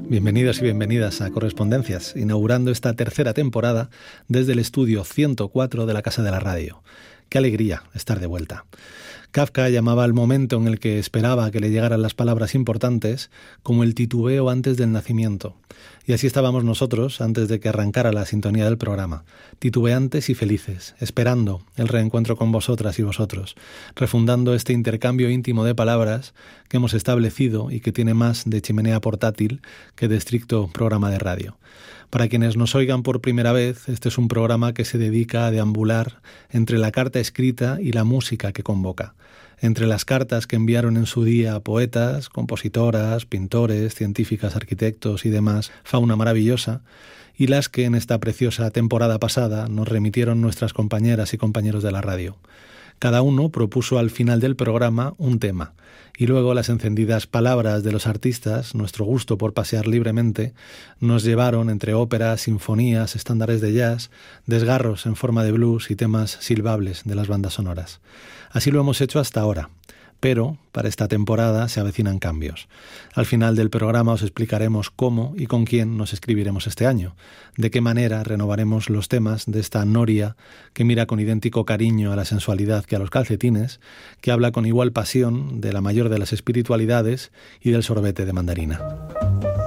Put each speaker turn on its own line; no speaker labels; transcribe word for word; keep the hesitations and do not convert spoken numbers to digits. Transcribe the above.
Bienvenidos y bienvenidas a Correspondencias, inaugurando esta tercera temporada desde el estudio ciento cuatro de la Casa de la Radio. ¡Qué alegría estar de vuelta! Kafka llamaba al momento en el que esperaba que le llegaran las palabras importantes como el titubeo antes del nacimiento. Y así estábamos nosotros antes de que arrancara la sintonía del programa, titubeantes y felices, esperando el reencuentro con vosotras y vosotros, refundando este intercambio íntimo de palabras que hemos establecido y que tiene más de chimenea portátil que de estricto programa de radio. Para quienes nos oigan por primera vez, este es un programa que se dedica a deambular entre la carta escrita y la música que convoca, entre las cartas que enviaron en su día a poetas, compositoras, pintores, científicas, arquitectos y demás fauna maravillosa, y las que en esta preciosa temporada pasada nos remitieron nuestras compañeras y compañeros de la radio. Cada uno propuso al final del programa un tema, y luego las encendidas palabras de los artistas, nuestro gusto por pasear libremente, nos llevaron entre óperas, sinfonías, estándares de jazz, desgarros en forma de blues y temas silbables de las bandas sonoras. Así lo hemos hecho hasta ahora. Pero para esta temporada se avecinan cambios. Al final del programa os explicaremos cómo y con quién nos escribiremos este año, de qué manera renovaremos los temas de esta noria que mira con idéntico cariño a la sensualidad que a los calcetines, que habla con igual pasión de la mayor de las espiritualidades y del sorbete de mandarina.